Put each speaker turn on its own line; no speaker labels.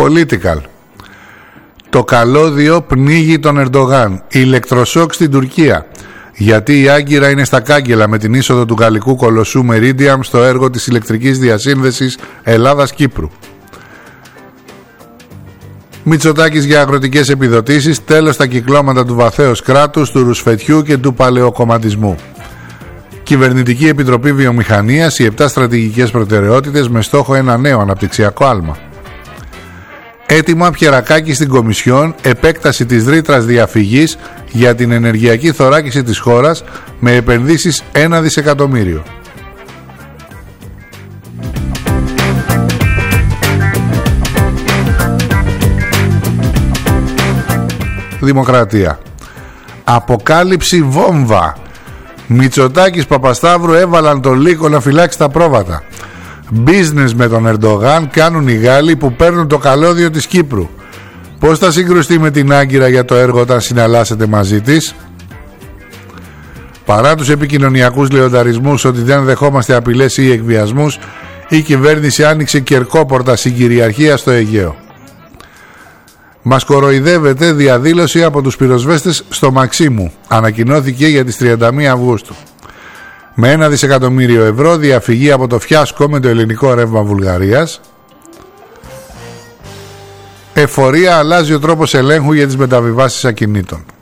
Political. Το καλώδιο πνίγει τον Ερντογάν. Ηλεκτροσόκ στην Τουρκία. Γιατί η Άγκυρα είναι στα κάγκελα με την είσοδο του γαλλικού κολοσσού Meridiam στο έργο της ηλεκτρικής διασύνδεσης Ελλάδας-Κύπρου. Μητσοτάκης για αγροτικές επιδοτήσεις, τέλος στα κυκλώματα του βαθέως κράτους, του ρουσφετιού και του παλαιοκομματισμού. Κυβερνητική Επιτροπή Βιομηχανίας, οι 7 στρατηγικές προτεραιότητες με στόχο ένα νέο αναπτυξιακό άλμα. Έτοιμα Πιερακάκη στην Κομισιόν, επέκταση της ρήτρας διαφυγής για την ενεργειακή θωράκιση της χώρας με επενδύσεις 1 δισεκατομμύριο. Δημοκρατία. Αποκάλυψη βόμβα. Μητσοτάκης Παπασταύρου έβαλαν τον Λύκο να φυλάξει τα πρόβατα. Business με τον Ερντογάν κάνουν οι Γάλλοι που παίρνουν το καλώδιο της Κύπρου. Πώς θα συγκρουστεί με την Άγκυρα για το έργο όταν συναλλάσσεται μαζί της? Παρά τους επικοινωνιακούς λεονταρισμούς ότι δεν δεχόμαστε απειλές ή εκβιασμούς, η κυβέρνηση άνοιξε κερκόπορτα συγκυριαρχία στο Αιγαίο. Μας κοροϊδεύεται, διαδήλωση από τους πυροσβέστες στο Μαξίμου. Ανακοινώθηκε για τις 31 Αυγούστου. Με 1 δισεκατομμύριο ευρώ διαφυγή από το φιάσκο με το ελληνικό ρεύμα Βουλγαρίας. Εφορία αλλάζει ο τρόπος ελέγχου για τις μεταβιβάσεις ακινήτων.